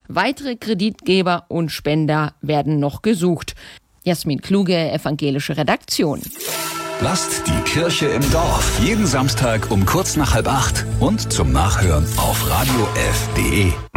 Weitere Kreditgeber und Spender werden noch gesucht. Jasmin Kluge, evangelische Redaktion. Lasst die Kirche im Dorf. Jeden Samstag um kurz nach 7:30 und zum Nachhören auf radiof.de.